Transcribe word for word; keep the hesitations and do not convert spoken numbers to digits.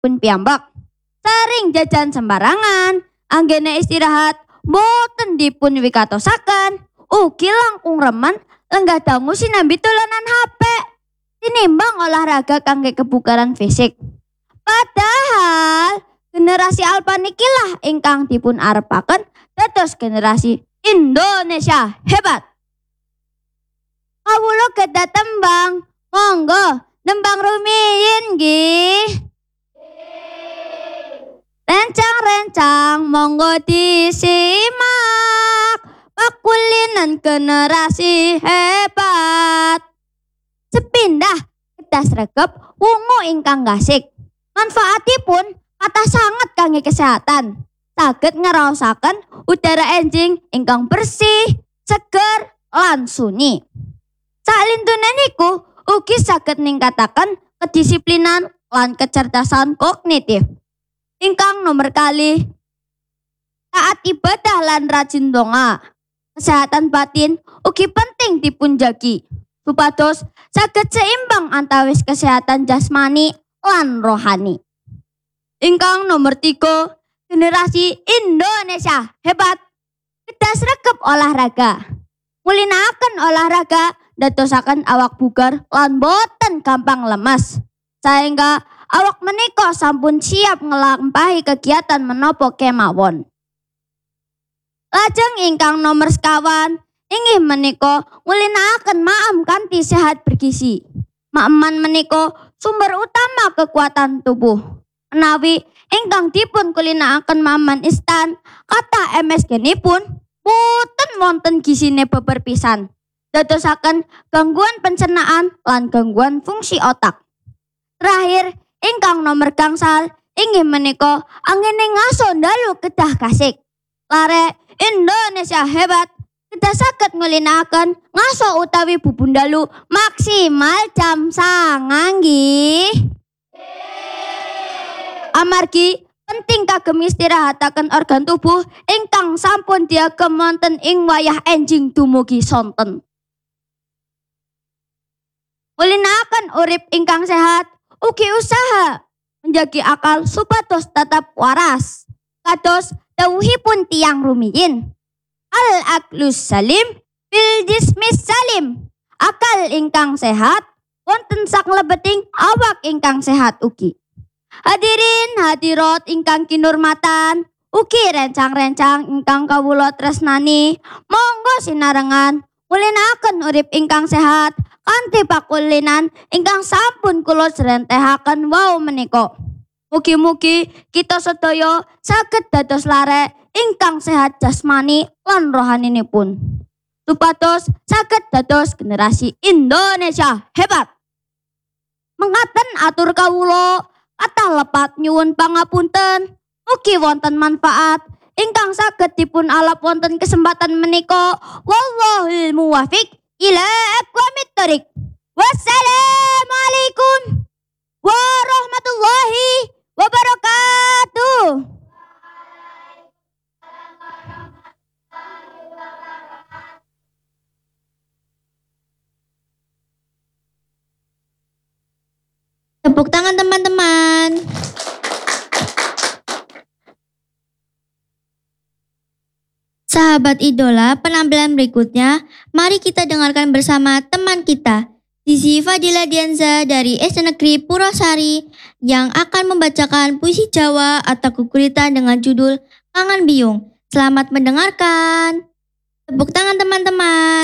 pun piyambak. Sering jajan sembarangan, anggene istirahat boten dipun wigatosaken. Ugi langkung remen lenggah dangu sinambi dolanan H P tinimbang olahraga kangge kebugaran fisik. Padahal generasi alpha nikilah ingkang dipun arepaken dados generasi Indonesia hebat. Kawula kedah tembang, monggo nembang rumiyin nggih. Rencang-rencang monggo disimak, pakulinan generasi hebat. Sepindah kedah sregep wungu ingkang gasik. Manfaatipun kathah sanget kangge kesehatan. Saged ngaraosaken udara enjing ingkang bersih, seger, lan sunyi. Salintune niku ugi saged ningkataken kedisiplinan lan kecerdasan kognitif. Ingkang nomor kalih, taat ibadah lan rajin donga. Kesehatan batin ugi penting dipunjagi supados saged seimbang antawis kesehatan jasmani lan rohani. Ingkang nomor tiga, generasi Indonesia hebat. Kedah sregep olahraga. Mulinaken olahraga dadosaken awak bugar lan boten gampang lemes. Sehingga awak menika sampun siap ngelampahi kegiatan menapa kemawon. Lajeng ingkang nomor sekawan, inggih menika ngulinaken maem kanthi sehat bergizi. Maeman menika sumber utama kekuatan tubuh. Menawi ingkang dipun kulinakaken maman instan, kathah M S G-nipun boten wonten gizine beber pisan. Dadosaken gangguan pencernaan lan gangguan fungsi otak. Terakhir, ingkang nomor gangsal inggih menika anggene ngaso ndalu kedah kasik. Lare Indonesia hebat kedah saged ngulinakaken ngaso utawi bubundalu maksimal jam sanga nggih. Amargi penting kagem istirahataken organ tubuh ingkang sampun diagem wonten ing wayah enjing dumugi sonten. Ngulinakaken urip ingkang sehat ugi usaha menjagi akal supados tetap waras. Kados dawuhipun tiyang rumiyin, al aklus salim bil jismis salim. Akal ingkang sehat wonten saklebeting awak ingkang sehat ugi. Hadirin hadirat ingkang kinurmatan, ugi rencang-rencang ingkang kawula tresnani, monggo sinarengan mulinaken urip ingkang sehat kanthi pakulinan ingkang sampun kula jrentehaken wau menika. Mugi-mugi kita sedaya saged dados lare ingkang sehat jasmani lan rohaninipun. Supados saged dados generasi Indonesia hebat. Mengkaten atur kawula kathah lepat nyuwun pangapunten. Mugi wonten manfaat ingkang saged dipun alap wonten kesempatan menika. Wallahul muwaffiq ila aqwamit thoriq. Wassalamualaikum warahmatullahi wabarakatuh. Tepuk tangan teman-teman. Sahabat idola, penampilan berikutnya mari kita dengarkan bersama teman kita, Sisi Fadila Dianza dari S D Negeri Purwosari yang akan membacakan puisi Jawa atau Kukuritan dengan judul Pangan Biyung. Selamat mendengarkan. Tepuk tangan teman-teman.